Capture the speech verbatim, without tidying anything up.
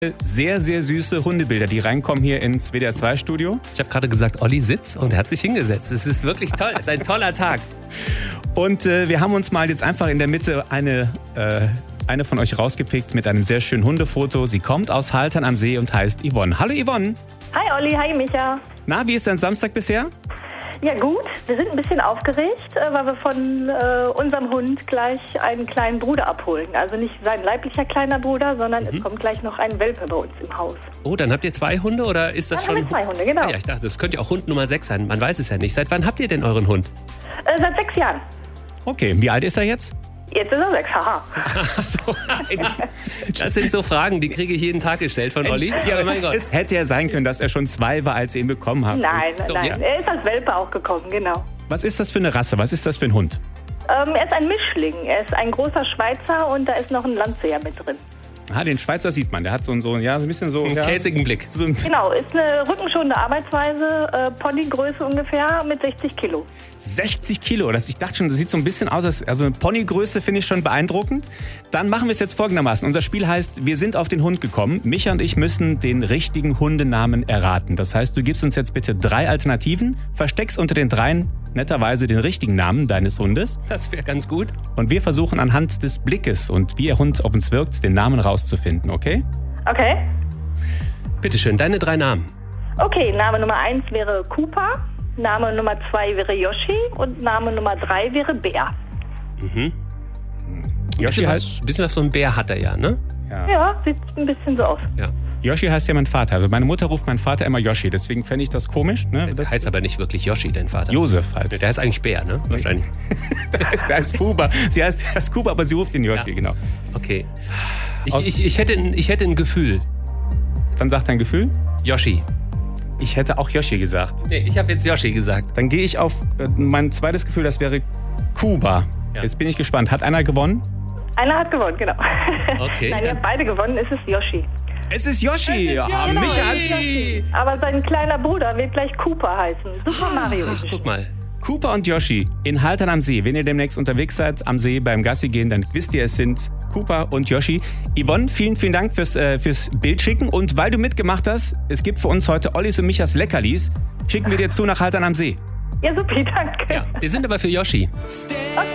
Sehr, sehr süße Hundebilder, die reinkommen hier ins W D R zwei Studio. Ich habe gerade gesagt, Olli sitzt und er hat sich hingesetzt. Es ist wirklich toll. Es ist ein toller Tag. Und äh, wir haben uns mal jetzt einfach in der Mitte eine, äh, eine von euch rausgepickt mit einem sehr schönen Hundefoto. Sie kommt aus Haltern am See und heißt Yvonne. Hallo Yvonne. Hi Olli, hi Micha. Na, wie ist dein Samstag bisher? Ja gut, wir sind ein bisschen aufgeregt, weil wir von äh, unserem Hund gleich einen kleinen Bruder abholen. Also nicht sein leiblicher kleiner Bruder, sondern mhm. es kommt gleich noch ein Welpe bei uns im Haus. Oh, dann habt ihr zwei Hunde oder ist das dann schon... Haben wir zwei Hunde, genau. Ah, ja, ich dachte, das könnte ja auch Hund Nummer sechs sein. Man weiß es ja nicht. Seit wann habt ihr denn euren Hund? Äh, seit sechs Jahren. Okay, wie alt ist er jetzt? Jetzt ist er sechs, haha. Ach so, das sind so Fragen, die kriege ich jeden Tag gestellt von Olli. Ja, mein Gott. Es hätte ja sein können, dass er schon zwei war, als ihr ihn bekommen habt. Nein, So, nein, ja. er ist als Welpe auch gekommen, genau. Was ist das für eine Rasse? Was ist das für ein Hund? Ähm, er ist ein Mischling, er ist ein großer Schweizer und da ist noch ein Landseher mit drin. Ah, den Schweizer sieht man. Der hat so, so, ja, so ein bisschen so... Einen ja, käsigen Blick. so ein Genau, ist eine rückenschonende Arbeitsweise, äh, Ponygröße ungefähr mit sechzig Kilo. sechzig Kilo. Das, ich dachte schon, das sieht so ein bisschen aus, als, also eine Ponygröße finde ich schon beeindruckend. Dann machen wir es jetzt folgendermaßen. Unser Spiel heißt, wir sind auf den Hund gekommen. Micha und ich müssen den richtigen Hundenamen erraten. Das heißt, du gibst uns jetzt bitte drei Alternativen, versteckst unter den dreien netterweise den richtigen Namen deines Hundes. Das wäre ganz gut. Und wir versuchen anhand des Blickes und wie Ihr Hund auf uns wirkt, den Namen rauszufinden, okay? Okay. Bitteschön, deine drei Namen. Okay, Name Nummer eins wäre Cooper, Name Nummer zwei wäre Yoshi und Name Nummer drei wäre Bär. Mhm. Yoshi Ein heißt, bisschen, was, bisschen was von Bär hat er ja, ne? ja. Ja, sieht ein bisschen so aus. Ja. Yoshi heißt ja mein Vater. Also meine Mutter ruft meinen Vater immer Yoshi. Deswegen fände ich das komisch. Ne? Der Das heißt aber nicht wirklich Yoshi, dein Vater. Josef halt. Der heißt eigentlich Bär, ne? Wahrscheinlich. Der heißt, der heißt Kuba. Sie heißt, der heißt Kuba, aber sie ruft ihn Yoshi, Ja. genau. Okay. Ich, Aus- ich, ich, hätte, ein- ich hätte ein Gefühl. Dann sagt dein Gefühl, Yoshi. ich hätte auch Yoshi gesagt. Nee, ich habe jetzt Yoshi gesagt. Dann gehe ich auf äh, mein zweites Gefühl, das wäre Kuba. Ja. Jetzt bin ich gespannt. Hat einer gewonnen? Einer hat gewonnen, genau. Okay, Nein, ihr dann- habt beide gewonnen, es ist Yoshi. Es ist Yoshi. Ja, Genau, Micha es hat's. ist Yoshi. Aber sein kleiner Bruder wird gleich Cooper heißen. Super Mario. Ach, guck mal. Cooper und Yoshi in Haltern am See. Wenn ihr demnächst unterwegs seid am See beim Gassi gehen, dann wisst ihr, es sind Cooper und Yoshi. Yvonne, vielen, vielen Dank fürs, äh, fürs Bild schicken. Und weil du mitgemacht hast, es gibt für uns heute Ollis und Michas Leckerlis. Schicken wir dir zu nach Haltern am See. Ja, super, danke. Ja, wir sind aber für Yoshi.